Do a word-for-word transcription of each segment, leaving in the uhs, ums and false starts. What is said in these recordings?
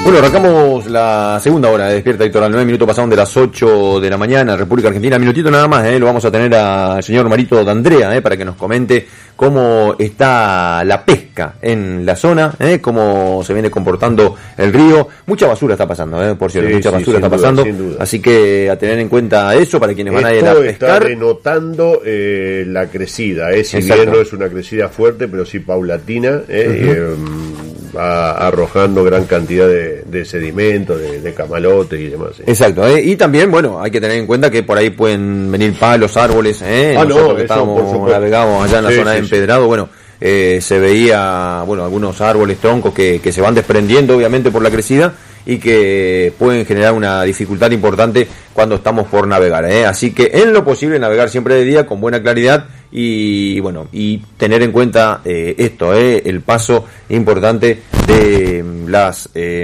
Bueno, arrancamos la segunda hora de Despierta Litoral, nueve minutos pasaron de las ocho de la mañana, República Argentina. Minutito nada más, eh, lo vamos a tener al señor Marito D'Andrea, eh, para que nos comente cómo está la pesca en la zona, eh, cómo se viene comportando el río. Mucha basura está pasando, eh, por cierto, sí, mucha basura sí, está duda, pasando. Así que a tener en cuenta eso para quienes van a ir a pescar. Está denotando eh, la crecida, eh, si Exacto. bien no es una crecida fuerte, pero sí paulatina, eh, uh-huh. eh, va arrojando gran cantidad de, de sedimento, de, de camalotes y demás. ¿eh? Exacto, ¿eh? Y también, bueno, hay que tener en cuenta que por ahí pueden venir palos, árboles, ¿eh? Ah, Nosotros no, que eso, estábamos, navegamos allá en la sí, zona sí, de Empedrado, sí. bueno, eh, se veía, bueno, algunos árboles, troncos que, que se van desprendiendo, obviamente, por la crecida y que pueden generar una dificultad importante cuando estamos por navegar, ¿eh? Así que en lo posible navegar siempre de día con buena claridad y bueno, y tener en cuenta eh, esto, eh, el paso importante de las eh,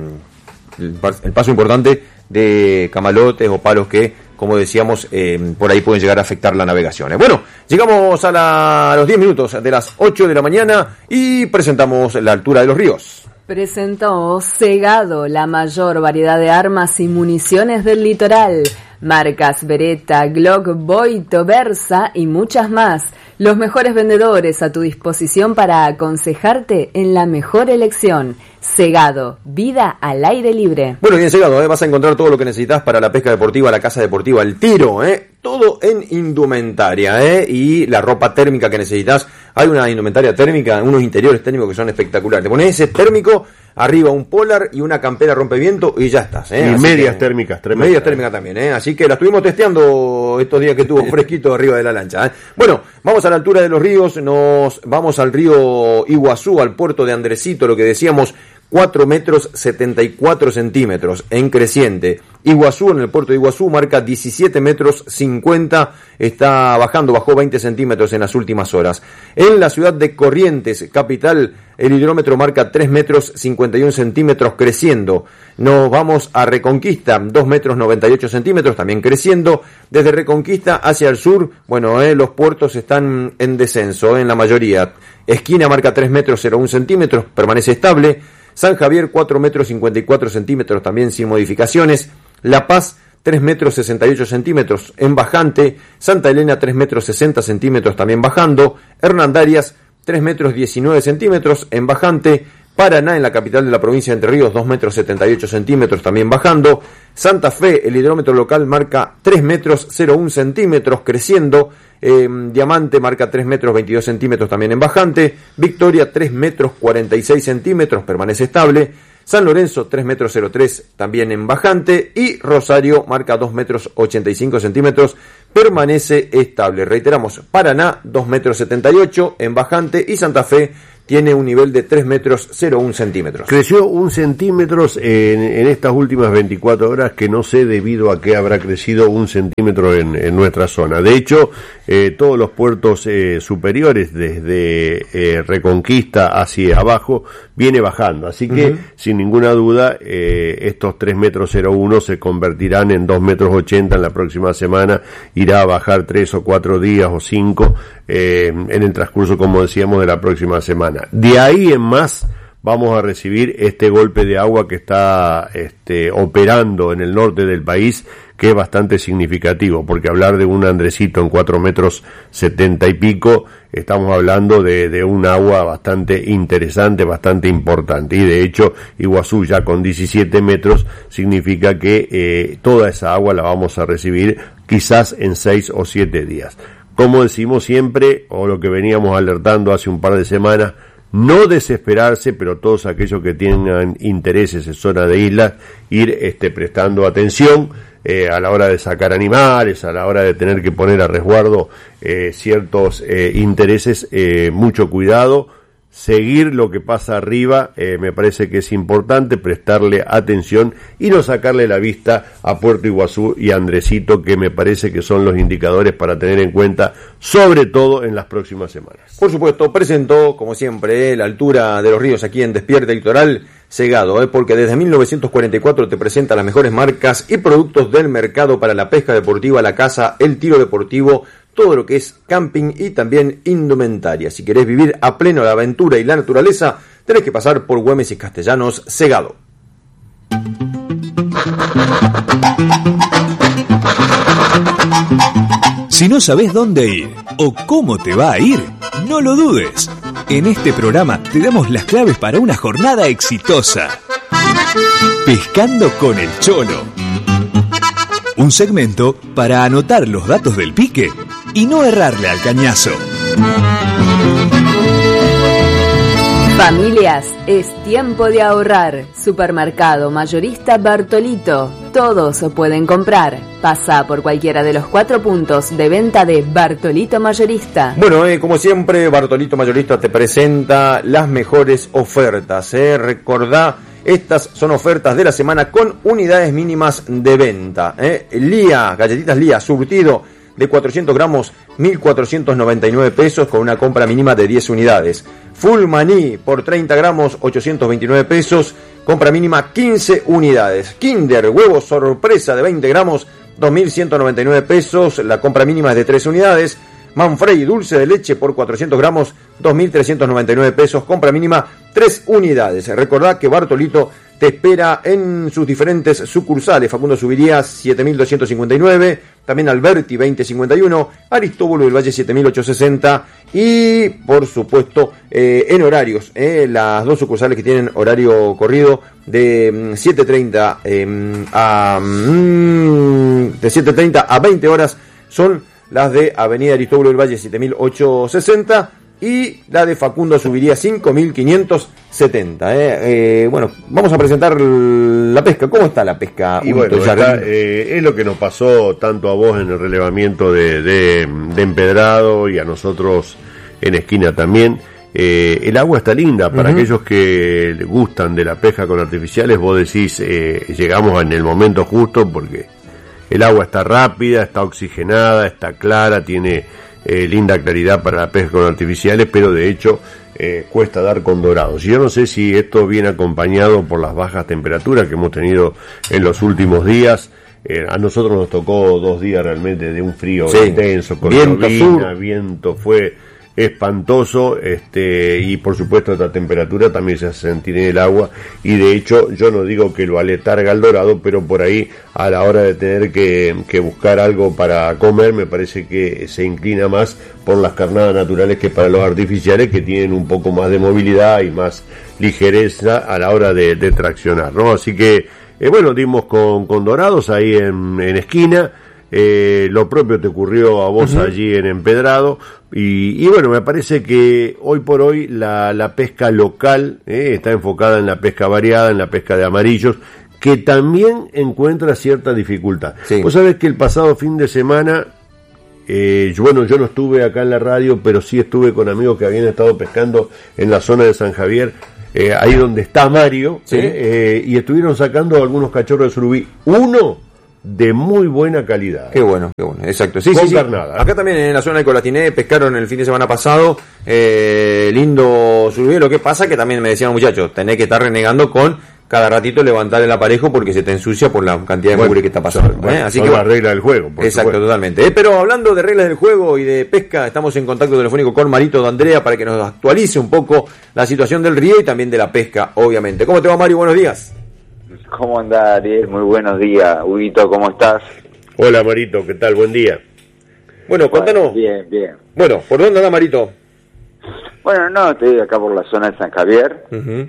el, el paso importante de camalotes o palos que, como decíamos, eh, por ahí pueden llegar a afectar la navegación. ¿eh? Bueno, llegamos a, la, a los diez minutos de las ocho de la mañana y presentamos la altura de los ríos. Presentó Segado, la mayor variedad de armas y municiones del litoral. Marcas Beretta, Glock, Boito, Versa y muchas más. Los mejores vendedores a tu disposición para aconsejarte en la mejor elección. Segado, vida al aire libre. Bueno, bien Segado, ¿eh? vas a encontrar todo lo que necesitas para la pesca deportiva, la caza deportiva, el tiro, ¿eh? todo en indumentaria, ¿eh? y la ropa térmica que necesitas. Hay una indumentaria térmica, unos interiores térmicos que son espectaculares. Te pones ese térmico, arriba un polar y una campera rompeviento y ya estás. ¿eh? Y Así medias que, térmicas, tremendas. Medias térmicas también, ¿eh? Así que la estuvimos testeando estos días que estuvo fresquito arriba de la lancha. ¿eh? Bueno, vamos a la altura de los ríos, nos vamos al río Iguazú, al puerto de Andresito, lo que decíamos, cuatro metros setenta y cuatro centímetros en creciente. Iguazú, en el puerto de Iguazú, marca diecisiete metros cincuenta, está bajando, bajó veinte centímetros en las últimas horas. En la ciudad de Corrientes, capital, el hidrómetro marca tres metros cincuenta y un centímetros creciendo. Nos vamos a Reconquista, dos metros noventa y ocho centímetros, también creciendo. Desde Reconquista hacia el sur, bueno, eh, los puertos están en descenso, eh, en la mayoría. Esquina marca tres metros cero uno centímetros, permanece estable. San Javier, cuatro metros cincuenta y cuatro centímetros, también sin modificaciones. La Paz, tres metros sesenta y ocho centímetros en bajante. Santa Elena, tres metros sesenta centímetros, también bajando. Hernandarias, tres metros diecinueve centímetros en bajante. Paraná, en la capital de la provincia de Entre Ríos, dos metros setenta y ocho centímetros, también bajando. Santa Fe, el hidrómetro local marca tres metros cero uno centímetros, creciendo. Eh, Diamante marca tres metros veintidós centímetros, también en bajante. Victoria, tres metros cuarenta y seis centímetros, permanece estable. San Lorenzo, tres metros cero tres, también en bajante. Y Rosario marca dos metros ochenta y cinco centímetros, permanece estable. Reiteramos, Paraná, dos metros setenta y ocho, en bajante. Y Santa Fe tiene un nivel de tres metros cero uno centímetros. Creció un centímetro en, en estas últimas veinticuatro horas, que no sé debido a qué habrá crecido un centímetro en, en nuestra zona. De hecho, eh, todos los puertos eh, superiores, desde eh, Reconquista hacia abajo, viene bajando. Así que, uh-huh. sin ninguna duda, eh, estos tres metros cero uno se convertirán en dos metros ochenta en la próxima semana. Irá a bajar tres o cuatro días o cinco eh, en el transcurso, como decíamos, de la próxima semana. De ahí en más vamos a recibir este golpe de agua que está este, operando en el norte del país, que es bastante significativo, porque hablar de un Andresito en cuatro metros setenta y pico, estamos hablando de, de un agua bastante interesante, bastante importante, y de hecho Iguazú ya con diecisiete metros significa que eh, toda esa agua la vamos a recibir quizás en seis o siete días. Como decimos siempre, o lo que veníamos alertando hace un par de semanas, no desesperarse, pero todos aquellos que tengan intereses en zona de islas, ir este, prestando atención eh, a la hora de sacar animales, a la hora de tener que poner a resguardo eh, ciertos eh, intereses, eh, mucho cuidado. Seguir lo que pasa arriba, eh, me parece que es importante prestarle atención y no sacarle la vista a Puerto Iguazú y Andresito, que me parece que son los indicadores para tener en cuenta, sobre todo en las próximas semanas. Por supuesto, presentó, como siempre, eh, la altura de los ríos aquí en Despierta Litoral, Segado, eh, porque desde mil novecientos cuarenta y cuatro te presenta las mejores marcas y productos del mercado para la pesca deportiva, la caza, el tiro deportivo, todo lo que es camping y también indumentaria. Si querés vivir a pleno la aventura y la naturaleza, tenés que pasar por Güemes y Castellanos Segado. Si no sabes dónde ir o cómo te va a ir, no lo dudes. En este programa te damos las claves para una jornada exitosa. Pescando con el Cholo. Un segmento para anotar los datos del pique y no errarle al cañazo. Familias, es tiempo de ahorrar. Supermercado Mayorista Bartolito. Todos pueden comprar. Pasa por cualquiera de los cuatro puntos de venta de Bartolito Mayorista. Bueno, eh, como siempre, Bartolito Mayorista te presenta las mejores ofertas. Eh. Recordá, estas son ofertas de la semana con unidades mínimas de venta. Eh. Lía, galletitas Lía, surtido de cuatrocientos gramos, mil cuatrocientos noventa y nueve pesos con una compra mínima de diez unidades. Full Maní por treinta gramos, ochocientos veintinueve pesos, compra mínima quince unidades. Kinder, huevo sorpresa de veinte gramos, dos mil ciento noventa y nueve pesos, la compra mínima es de tres unidades. Manfrey, dulce de leche por cuatrocientos gramos, dos mil trescientos noventa y nueve pesos, compra mínima tres unidades. Recordá que Bartolito te espera en sus diferentes sucursales. Facundo Subiría siete mil doscientos cincuenta y nueve, también Alberti veinte cincuenta y uno, Aristóbulo del Valle siete mil ochocientos sesenta y por supuesto eh, en horarios, eh, las dos sucursales que tienen horario corrido de siete treinta eh, a mm, de siete treinta a veinte horas son las de Avenida Aristóbulo del Valle siete mil ochocientos sesenta y la de Facundo Subiría cinco mil quinientos setenta. Eh. Eh, bueno, vamos a presentar la pesca. ¿Cómo está la pesca? Y bueno, está, eh, es lo que nos pasó tanto a vos en el relevamiento de, de, de Empedrado y a nosotros en Esquina también. Eh, el agua está linda para uh-huh. aquellos que gustan de la pesca con artificiales. Vos decís, eh, llegamos en el momento justo porque el agua está rápida, está oxigenada, está clara, tiene eh, linda claridad para la pesca con artificiales, pero de hecho eh, cuesta dar con dorados. Yo no sé si esto viene acompañado por las bajas temperaturas que hemos tenido en los últimos días. Eh, a nosotros nos tocó dos días realmente de un frío sí. intenso, con viento, llovina, viento, fue espantoso, este, y por supuesto esta temperatura también se hace sentir en el agua, y de hecho yo no digo que lo aletarga el dorado, pero por ahí a la hora de tener que, que buscar algo para comer me parece que se inclina más por las carnadas naturales que para los artificiales, que tienen un poco más de movilidad y más ligereza a la hora de, de traccionar, ¿no? Así que eh, bueno, dimos con, con dorados ahí en, en Esquina. Eh, lo propio te ocurrió a vos uh-huh. allí en Empedrado, y, y bueno, me parece que hoy por hoy la, la pesca local eh, está enfocada en la pesca variada, en la pesca de amarillos, que también encuentra cierta dificultad. Sí. Vos sabés que el pasado fin de semana, eh, yo, bueno, yo no estuve acá en la radio, pero sí estuve con amigos que habían estado pescando en la zona de San Javier, eh, ahí donde está Mario, ¿sí? eh, eh, y estuvieron sacando algunos cachorros de surubí. Uno de muy buena calidad. Qué bueno, qué bueno, exacto. Sí, Con sí, sí. carnada. Acá también en la zona de Colatiné pescaron el fin de semana pasado, eh, lindo surubí. Lo que pasa que también me decían muchachos, tenés que estar renegando con cada ratito levantar el aparejo porque se te ensucia por la cantidad de bueno, mugre que está pasando. Bueno, ¿eh? Así son que las reglas del juego. Por exacto, supuesto. totalmente. Eh, pero hablando de reglas del juego y de pesca, estamos en contacto telefónico con Marito de Andrea para que nos actualice un poco la situación del río y también de la pesca, obviamente. ¿Cómo te va, Mario? Buenos días. ¿Cómo andás, Ariel? Muy buenos días. Huguito, ¿cómo estás? Hola, Marito, ¿qué tal? Buen día. Bueno, cuéntanos. Bueno, bien, bien. Bueno, ¿por dónde anda, Marito? Bueno, no, estoy acá por la zona de San Javier. Uh-huh.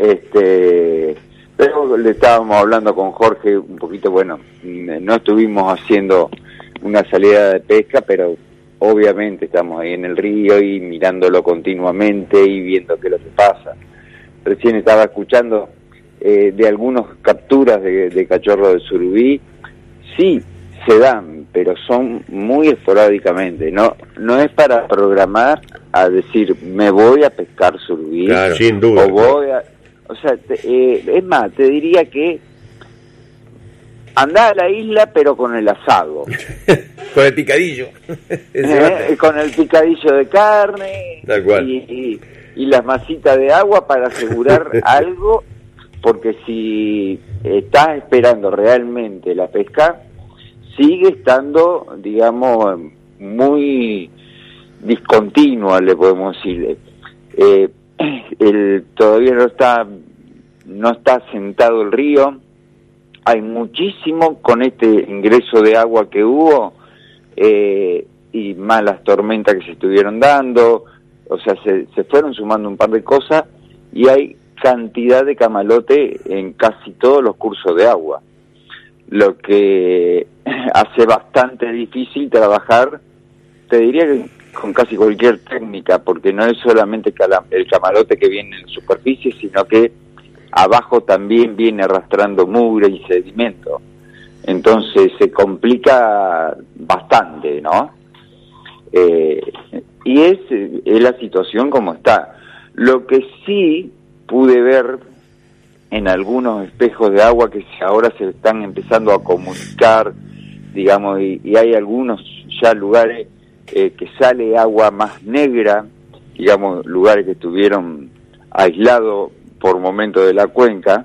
Este, pero le estábamos hablando con Jorge un poquito, bueno, no estuvimos haciendo una salida de pesca, pero obviamente estamos ahí en el río y mirándolo continuamente y viendo qué es lo que pasa. Recién estaba escuchando eh, de algunas capturas de, de cachorro de surubí. Sí, se dan, pero son muy esporádicamente, no no es para programar a decir me voy a pescar surubí, claro, sin duda, o voy a, o sea, te, eh, es más, te diría que andá a la isla pero con el asado, con el picadillo, eh, con el picadillo de carne, tal cual. Y, y, y las masitas de agua para asegurar algo, porque si estás esperando realmente la pesca sigue estando, digamos, muy discontinua, le podemos decir. Eh, el, todavía no está no está sentado el río, hay muchísimo con este ingreso de agua que hubo, eh, y más las tormentas que se estuvieron dando, o sea, se, se fueron sumando un par de cosas, y hay cantidad de camalote en casi todos los cursos de agua, lo que hace bastante difícil trabajar, te diría que con casi cualquier técnica, porque no es solamente el camalote que viene en superficie, sino que abajo también viene arrastrando mugre y sedimento. Entonces se complica bastante, ¿no? Eh, y es, es la situación como está. Lo que sí pude ver en algunos espejos de agua que ahora se están empezando a comunicar, digamos, y, y hay algunos ya lugares eh, que sale agua más negra, digamos, lugares que estuvieron aislados por momentos de la cuenca,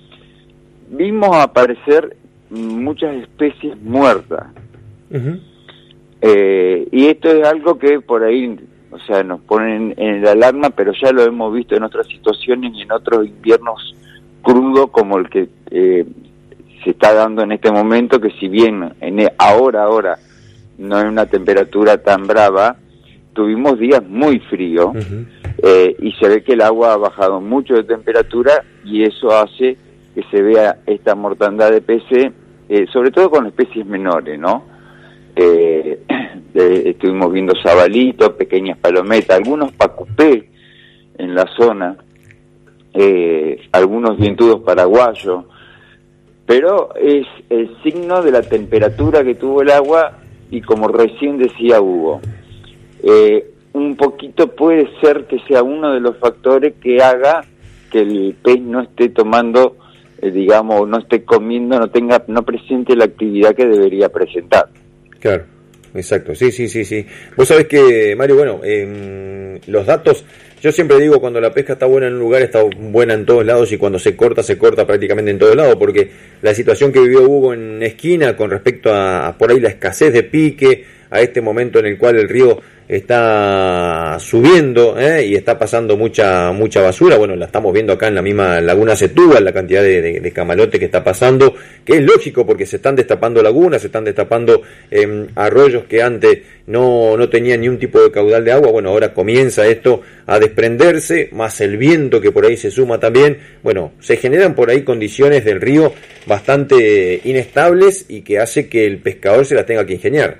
vimos aparecer muchas especies muertas. Uh-huh. Eh, y esto es algo que por ahí, o sea, nos ponen en el alarma, pero ya lo hemos visto en otras situaciones y en otros inviernos crudos como el que eh, se está dando en este momento, que si bien en el, ahora, ahora no hay una temperatura tan brava, tuvimos días muy fríos. Uh-huh. eh, y se ve que el agua ha bajado mucho de temperatura y eso hace que se vea esta mortandad de peces, eh, sobre todo con especies menores, ¿no? Eh, eh, estuvimos viendo sabalitos, pequeñas palometas, algunos pacupé en la zona, eh, algunos dientudos paraguayos, pero es el signo de la temperatura que tuvo el agua y como recién decía Hugo, eh, un poquito puede ser que sea uno de los factores que haga que el pez no esté tomando, eh, digamos, no esté comiendo, no tenga, no presente la actividad que debería presentar. Claro, exacto, sí, sí, sí, sí. Vos sabés que, Mario, bueno, eh, los datos, yo siempre digo, cuando la pesca está buena en un lugar, está buena en todos lados, y cuando se corta, se corta prácticamente en todos lados, porque la situación que vivió Hugo en Esquina con respecto a, a por ahí la escasez de pique, a este momento en el cual el río está subiendo, ¿eh? y está pasando mucha mucha basura, bueno, la estamos viendo acá en la misma laguna Setúbal, la cantidad de, de, de camalote que está pasando, que es lógico porque se están destapando lagunas, se están destapando eh, arroyos que antes no, no tenían ni un tipo de caudal de agua. Bueno, ahora comienza esto a desprenderse, más el viento que por ahí se suma también. Bueno, se generan por ahí condiciones del río bastante inestables y que hace que el pescador se las tenga que ingeniar.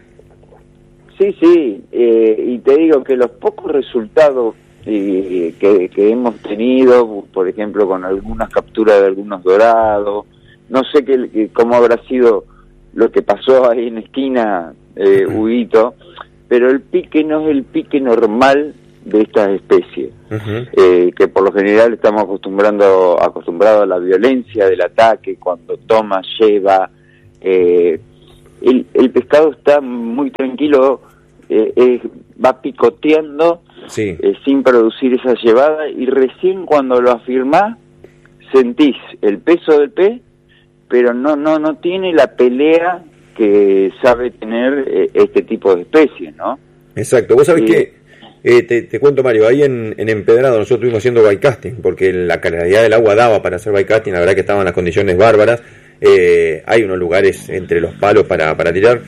Sí, sí, eh, y te digo que los pocos resultados eh, que, que hemos tenido, por ejemplo, con algunas capturas de algunos dorados, no sé qué, que, cómo habrá sido lo que pasó ahí en Esquina, eh, Huguito, pero el pique no es el pique normal de estas especies, uh-huh. eh, que por lo general estamos acostumbrando, acostumbrados a la violencia del ataque, cuando toma, lleva, eh, el, el pescado está muy tranquilo, eh, eh, va picoteando, sí. eh, sin producir esa llevada, y recién cuando lo afirmás sentís el peso del pez, pero no no no tiene la pelea que sabe tener eh, este tipo de especies, ¿no? Exacto. Vos sabés sí. que eh, te, te cuento, Mario, ahí en, en Empedrado nosotros estuvimos haciendo bycasting, porque la calidad del agua daba para hacer bycasting, la verdad que estaban las condiciones bárbaras. Eh, hay unos lugares entre los palos para, para tirar,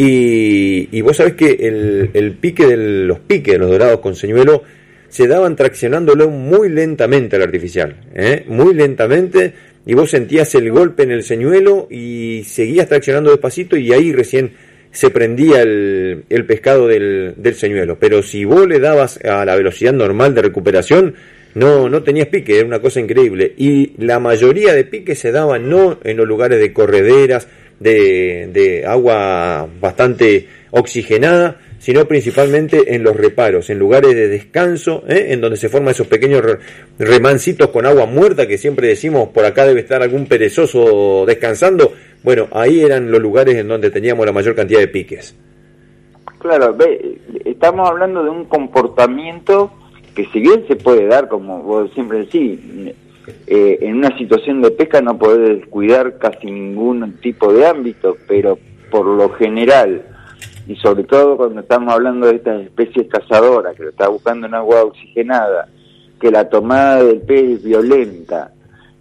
y, y vos sabés que el, el pique de los piques de los dorados con señuelo se daban traccionándolo muy lentamente al artificial, ¿eh? muy lentamente, y vos sentías el golpe en el señuelo y seguías traccionando despacito, y ahí recién se prendía el, el pescado del, del señuelo. Pero si vos le dabas a la velocidad normal de recuperación, no no tenías pique, era una cosa increíble. Y la mayoría de piques se daban no en los lugares de correderas, de, de agua bastante oxigenada, sino principalmente en los reparos, en lugares de descanso, ¿eh? en donde se forman esos pequeños remancitos con agua muerta, que siempre decimos por acá debe estar algún perezoso descansando. Bueno, ahí eran los lugares en donde teníamos la mayor cantidad de piques. Claro, ve, estamos hablando de un comportamiento que si bien se puede dar, como vos siempre decís, eh, en una situación de pesca no podés descuidar casi ningún tipo de ámbito, pero por lo general, y sobre todo cuando estamos hablando de estas especies cazadoras, que lo está buscando en agua oxigenada, que la tomada del pez es violenta,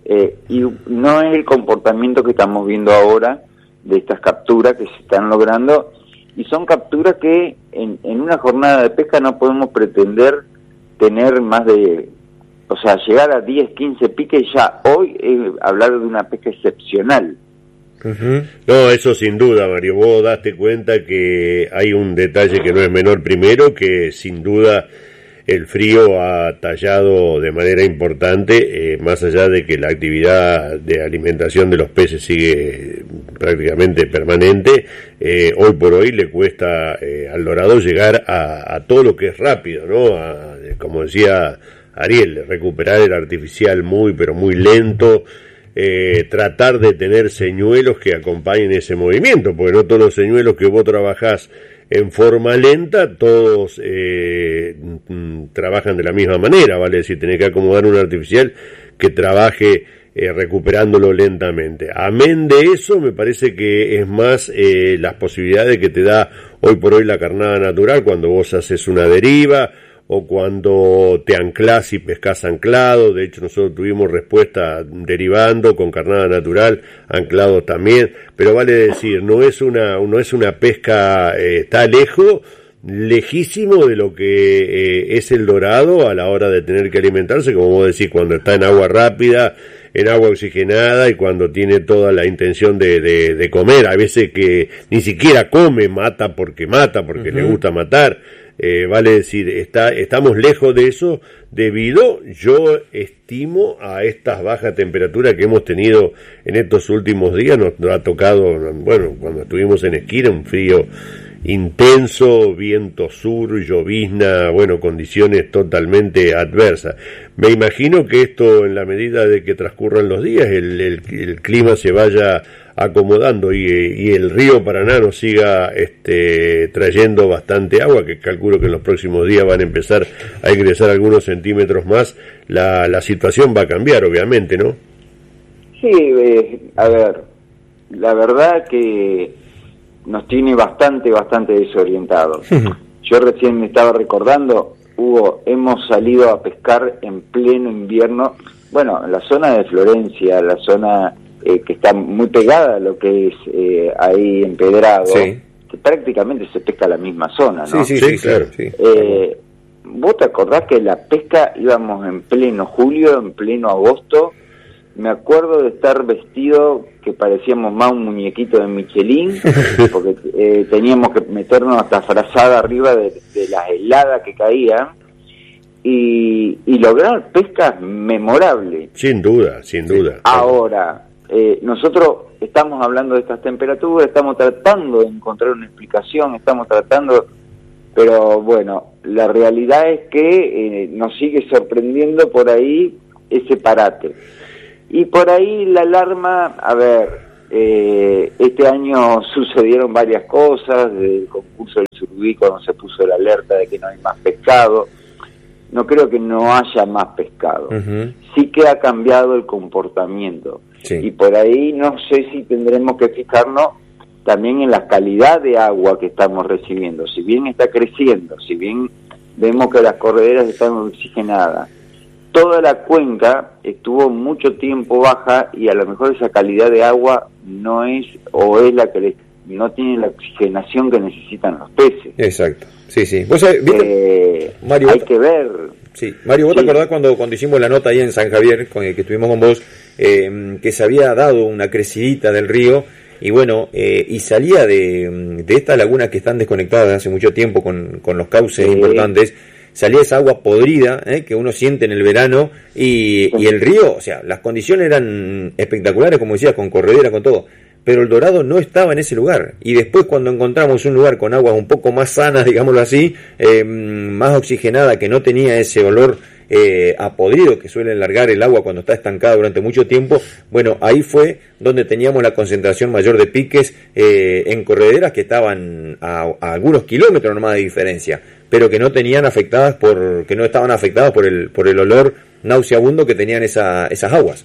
Eh, y no es el comportamiento que estamos viendo ahora de estas capturas que se están logrando, y son capturas que en, en una jornada de pesca no podemos pretender tener más de, o sea, llegar a diez, quince piques ya hoy es hablar de una pesca excepcional. Uh-huh. No, eso sin duda, Mario. Vos daste cuenta que hay un detalle que no es menor. Primero, que sin duda el frío ha tallado de manera importante, eh, más allá de que la actividad de alimentación de los peces sigue prácticamente permanente, eh, hoy por hoy le cuesta eh, al dorado llegar a, a todo lo que es rápido, ¿no? A, como decía Ariel, recuperar el artificial muy, pero muy lento. Eh, tratar de tener señuelos que acompañen ese movimiento, porque no todos los señuelos que vos trabajás en forma lenta, todos eh, trabajan de la misma manera, vale decir, tenés que acomodar un artificial que trabaje eh, recuperándolo lentamente. Amén de eso, me parece que es más eh, las posibilidades que te da hoy por hoy la carnada natural cuando vos haces una deriva, o cuando te anclás y pescás anclado. De hecho, nosotros tuvimos respuesta derivando con carnada natural, anclado también, pero vale decir, no es una, no es una pesca, eh, está lejos, lejísimo de lo que eh, es el dorado a la hora de tener que alimentarse, como vos decís, cuando está en agua rápida, en agua oxigenada, y cuando tiene toda la intención de, de, de comer. A veces que ni siquiera come, mata porque mata, porque uh-huh. le gusta matar. Eh, vale decir, está, estamos lejos de eso debido, yo estimo, a estas bajas temperaturas que hemos tenido en estos últimos días. Nos ha tocado, bueno, cuando estuvimos en Esquira, un frío intenso, viento sur, llovizna, bueno, condiciones totalmente adversas. Me imagino que esto, en la medida de que transcurran los días, el, el, el clima se vaya acomodando y, y el río Paraná nos siga este, trayendo bastante agua, que calculo que en los próximos días van a empezar a ingresar algunos centímetros más. La, la situación va a cambiar, obviamente, ¿no? Sí, eh, a ver, la verdad que nos tiene bastante, bastante desorientados. Yo recién me estaba recordando, Hugo, hemos salido a pescar en pleno invierno, bueno, en la zona de Florencia, la zona eh, que está muy pegada a lo que es eh, ahí Empedrado, sí, que prácticamente se pesca la misma zona, ¿no? Sí, sí, sí, sí, claro. Sí. Eh, ¿Vos te acordás que la pesca íbamos en pleno julio, en pleno agosto? Me acuerdo de estar vestido que parecíamos más un muñequito de Michelin, porque eh, teníamos que meternos hasta frazada arriba de, de las heladas que caían, y, y lograr pescas memorables. Sin duda, sin duda. Ahora, eh, nosotros estamos hablando de estas temperaturas, estamos tratando de encontrar una explicación, estamos tratando, pero bueno, la realidad es que eh, nos sigue sorprendiendo por ahí ese parate. Y por ahí la alarma, a ver, eh, este año sucedieron varias cosas, del concurso del surubí, cuando se puso la alerta de que no hay más pescado. No creo que no haya más pescado. Uh-huh. Sí que ha cambiado el comportamiento. Sí. Y por ahí no sé si tendremos que fijarnos también en la calidad de agua que estamos recibiendo. Si bien está creciendo, si bien vemos que las correderas están oxigenadas, toda la cuenca estuvo mucho tiempo baja, y a lo mejor esa calidad de agua no es, o es la que les, no tiene la oxigenación que necesitan los peces. Exacto, sí, sí. ¿Vos sabés, eh, Mario, hay que ver. Sí, Mario, ¿vos sí. te acordás cuando, cuando hicimos la nota ahí en San Javier, con el que estuvimos con vos, eh, que se había dado una crecidita del río, y bueno, eh, y salía de, de estas lagunas que están desconectadas hace mucho tiempo con, con los cauces sí. importantes? Salía esa agua podrida ¿eh? que uno siente en el verano, y, y el río, o sea, las condiciones eran espectaculares, como decía, con corredera, con todo, pero el dorado no estaba en ese lugar. Y después, cuando encontramos un lugar con aguas un poco más sanas, digámoslo así, eh, más oxigenada, que no tenía ese olor eh, a podrido que suele largar el agua cuando está estancada durante mucho tiempo, bueno, ahí fue donde teníamos la concentración mayor de piques eh, en correderas que estaban a, a algunos kilómetros nomás de diferencia, pero que no tenían afectadas por, que no estaban afectadas por el, por el olor nauseabundo que tenían esa, esas aguas.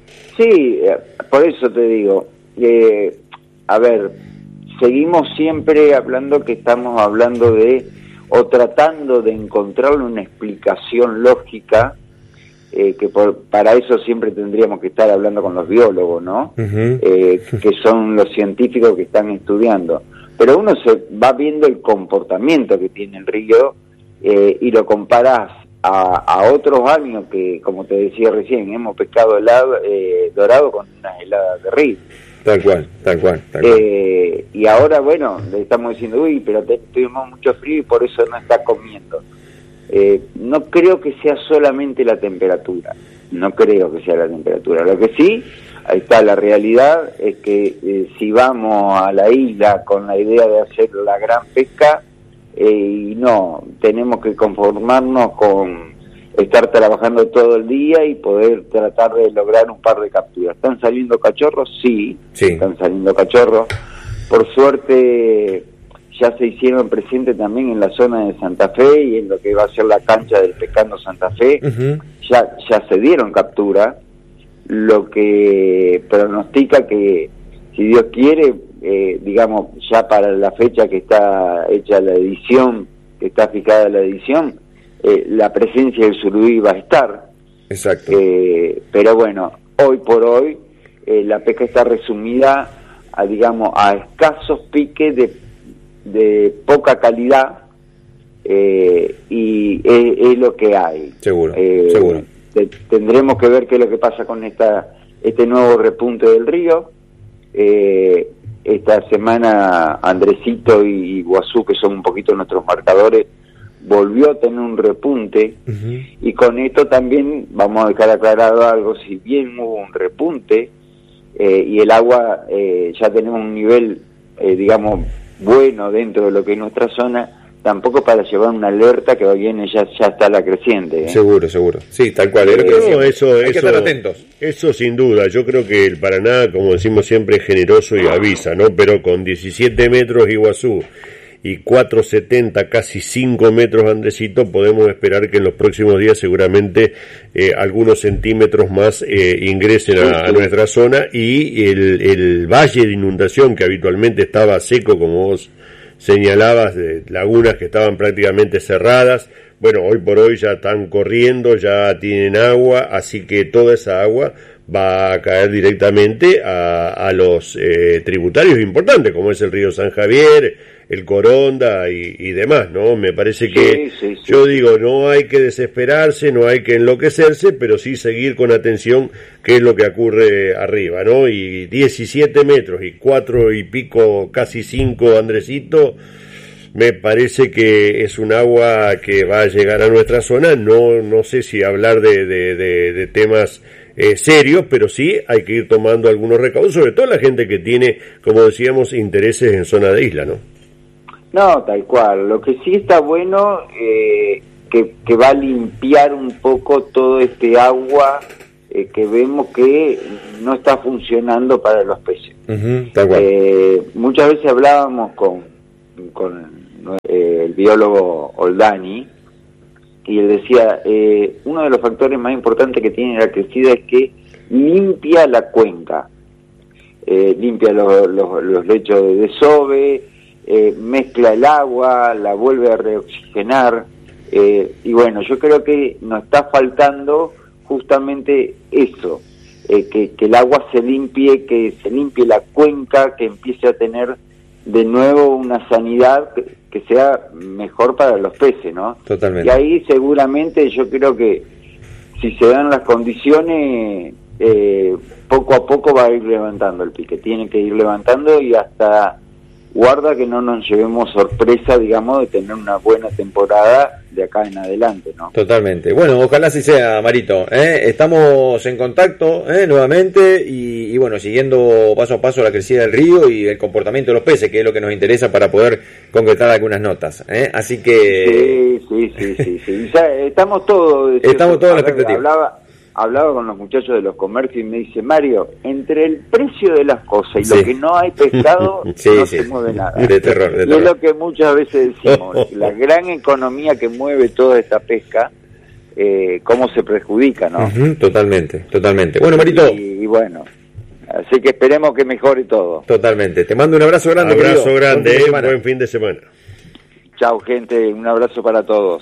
Sí, por eso te digo, eh, a ver, seguimos siempre hablando que estamos hablando de, o tratando de encontrarle una explicación lógica eh, que por, para eso siempre tendríamos que estar hablando con los biólogos, ¿no? Uh-huh. Eh, que son los científicos que están estudiando. Pero uno se va viendo el comportamiento que tiene el río eh, y lo comparás a, a otros años que, como te decía recién, hemos pescado helado, eh, dorado con unas heladas de río. Tal cual, tal cual, tal cual. Eh, y ahora, bueno, le estamos diciendo, uy, pero te, tuvimos mucho frío y por eso no está comiendo. Eh, no creo que sea solamente la temperatura, no creo que sea la temperatura. Lo que sí, ahí está la realidad, es que eh, si vamos a la isla con la idea de hacer la gran pesca, eh, y no, tenemos que conformarnos con estar trabajando todo el día y poder tratar de lograr un par de capturas. ¿Están saliendo cachorros? Sí, sí. Están saliendo cachorros. Por suerte ya se hicieron presentes también en la zona de Santa Fe y en lo que va a ser la cancha del Pescando Santa Fe. Uh-huh. ya, ya se dieron captura, lo que pronostica que, si Dios quiere, eh, digamos, ya para la fecha que está hecha la edición, que está fijada la edición, Eh, la presencia del surubí va a estar. Exacto. Eh, pero bueno, hoy por hoy eh, la pesca está resumida a, digamos, a escasos piques de, de poca calidad, eh, y es, es lo que hay. Seguro, eh, seguro. Te, tendremos que ver qué es lo que pasa con esta este nuevo repunte del río. Eh, esta semana Andresito y Iguazú, que son un poquito nuestros marcadores, volvió a tener un repunte. Uh-huh. Y con esto también vamos a dejar aclarado algo: si bien hubo un repunte eh, y el agua, eh, ya tenemos un nivel, eh, digamos, bueno dentro de lo que es nuestra zona, tampoco para llevar una alerta que viene ya ya está la creciente, ¿eh? Seguro, seguro. Sí, tal cual. Es lo que no, decíamos. eso, Hay eso, que estar atentos. Eso sin duda. Yo creo que el Paraná, como decimos siempre, es generoso y avisa, ¿no? Pero con diecisiete metros Iguazú y cuatro setenta, casi cinco metros Andresito, podemos esperar que en los próximos días seguramente eh, algunos centímetros más eh, ingresen a, a nuestra zona, y el, el valle de inundación, que habitualmente estaba seco, como vos señalabas, de lagunas que estaban prácticamente cerradas, bueno, hoy por hoy ya están corriendo, ya tienen agua, así que toda esa agua va a caer directamente a, a los eh, tributarios importantes, como es el río San Javier, el Coronda y, y demás, ¿no? Me parece que, sí, sí, sí. yo digo, no hay que desesperarse, no hay que enloquecerse, pero sí seguir con atención qué es lo que ocurre arriba, ¿no? Y diecisiete metros y cuatro y pico, casi cinco, Andresito, me parece que es un agua que va a llegar a nuestra zona. No, no sé si hablar de, de, de, de temas eh, serios, pero sí hay que ir tomando algunos recaudos, sobre todo la gente que tiene, como decíamos, intereses en zona de isla, ¿no? No, tal cual. Lo que sí está bueno, eh, que, que va a limpiar un poco todo este agua eh, que vemos que no está funcionando para los peces. Uh-huh, tal cual. Eh, muchas veces hablábamos con, con eh, el biólogo Oldani, y él decía, eh, uno de los factores más importantes que tiene la crecida es que limpia la cuenca, eh, limpia los, los, los lechos de desove, Eh, mezcla el agua, la vuelve a reoxigenar, eh, y bueno, yo creo que nos está faltando justamente eso, eh, que, que el agua se limpie, que se limpie la cuenca, que empiece a tener de nuevo una sanidad que, que sea mejor para los peces, ¿no? Totalmente. Y ahí seguramente yo creo que si se dan las condiciones, eh, poco a poco va a ir levantando el pique, tiene que ir levantando, y hasta guarda que no nos llevemos sorpresa, digamos, de tener una buena temporada de acá en adelante, ¿no? Totalmente. Bueno, ojalá así sea, Marito. ¿eh? Estamos en contacto ¿eh? nuevamente y, y bueno, siguiendo paso a paso la crecida del río y el comportamiento de los peces, que es lo que nos interesa para poder concretar algunas notas. ¿eh? Así que... Sí, sí, sí, sí. sí. Ya estamos todos... Estamos todos en la expectativa. Hablaba... Hablaba con los muchachos de los comercios y me dice, Mario, entre el precio de las cosas y sí. lo que no hay pescado, sí, no sí. se mueve nada. De terror, de y terror. es lo que muchas veces decimos, la gran economía que mueve toda esta pesca, eh, cómo se perjudica, ¿no? Uh-huh, totalmente, totalmente. Bueno, Marito. Y, y bueno, así que esperemos que mejore todo. Totalmente. Te mando un abrazo grande, Abrazo querido. grande, buen fin, eh, buen fin de semana. Chao, gente, un abrazo para todos.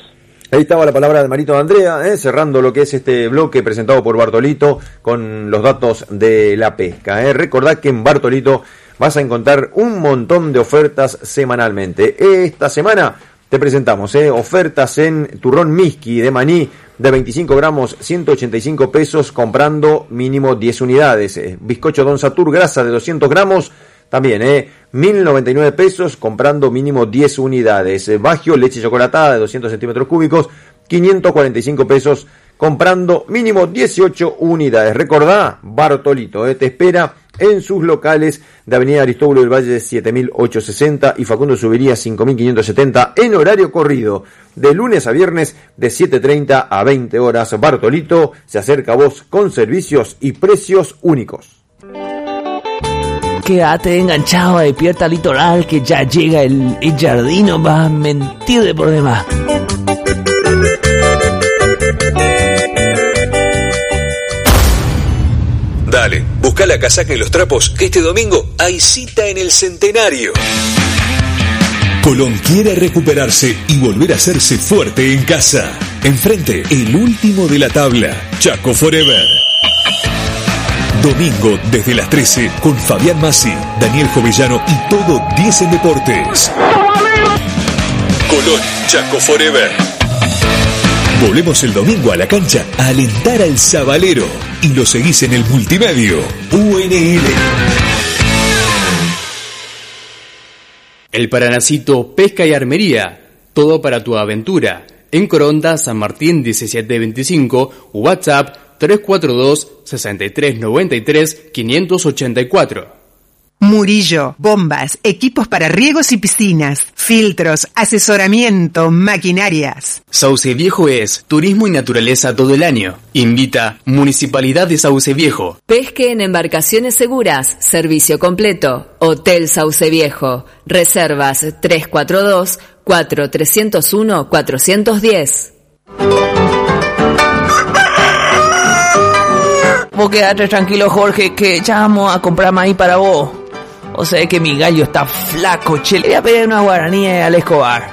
Ahí estaba la palabra de Marito de Andrea, ¿eh? cerrando lo que es este bloque presentado por Bartolito con los datos de la pesca. ¿eh? Recordad que en Bartolito vas a encontrar un montón de ofertas semanalmente. Esta semana te presentamos ¿eh? ofertas en turrón Miski de maní de veinticinco gramos, ciento ochenta y cinco pesos, comprando mínimo diez unidades. ¿eh? Bizcocho Don Satur, grasa de doscientos gramos, también, ¿eh? mil noventa y nueve pesos, comprando mínimo diez unidades. Eh, Bagio, leche chocolatada de doscientos centímetros cúbicos, quinientos cuarenta y cinco pesos, comprando mínimo dieciocho unidades. Recordá, Bartolito, ¿eh? te espera en sus locales de Avenida Aristóbulo del Valle siete mil ochocientos sesenta y Facundo Subería cinco mil quinientos setenta en horario corrido, de lunes a viernes de siete treinta a veinte horas. Bartolito se acerca a vos con servicios y precios únicos. Quédate enganchado a Despierta Litoral, que ya llega el, el Jardino, va a mentir de por demás. Dale, busca la casaca y los trapos, que este domingo hay cita en el Centenario. Colón quiere recuperarse y volver a hacerse fuerte en casa. Enfrente, el último de la tabla, Chaco Forever. Domingo desde las trece con Fabián Massi, Daniel Jovellano y todo diez en Deportes. Colón, Chaco Forever. Volvemos el domingo a la cancha a alentar al Zabalero y lo seguís en el multimedio U N L. El Paranacito Pesca y Armería, todo para tu aventura. En Coronda, San Martín diecisiete veinticinco, WhatsApp tres cuatro dos, seis tres nueve tres, cinco ocho cuatro. Murillo, bombas, equipos para riegos y piscinas, filtros, asesoramiento, maquinarias. Sauce Viejo es turismo y naturaleza todo el año. Invita Municipalidad de Sauce Viejo. Pesque en embarcaciones seguras, servicio completo. Hotel Sauce Viejo. Reservas tres cuatro dos, cuatro tres cero uno, cuatro uno cero. Vos quedate tranquilo, Jorge, que ya vamos a comprar maíz para vos. O sea que mi gallo está flaco, che. Le voy a pedir una guaraní al Escobar.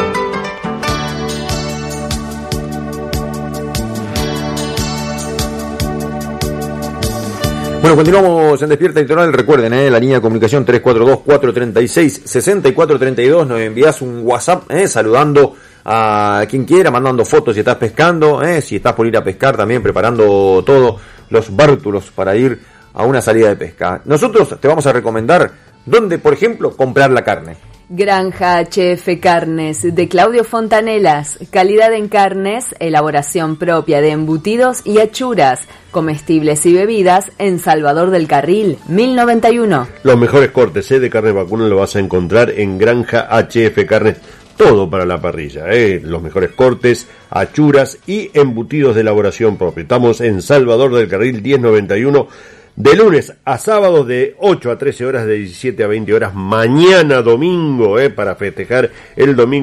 Bueno, continuamos en Despierta Litoral. Recuerden, ¿eh? la línea de comunicación tres cuatro dos, cuatro tres seis, seis cuatro tres dos. Nos envías un WhatsApp ¿eh? saludando a quien quiera, mandando fotos si estás pescando, ¿eh? si estás por ir a pescar también, preparando todos los bártulos para ir a una salida de pesca. Nosotros te vamos a recomendar dónde, por ejemplo, comprar la carne. Granja H F Carnes de Claudio Fontanelas, calidad en carnes, elaboración propia de embutidos y achuras, comestibles y bebidas en Salvador del Carril, mil noventa y uno. Los mejores cortes ¿eh? de carne vacuna lo vas a encontrar en Granja H F Carnes, todo para la parrilla, ¿eh? los mejores cortes, achuras y embutidos de elaboración propia. Estamos en Salvador del Carril diez noventa y uno, de lunes a sábado de ocho a trece horas, de diecisiete a veinte horas, mañana domingo, ¿eh? para festejar el domingo.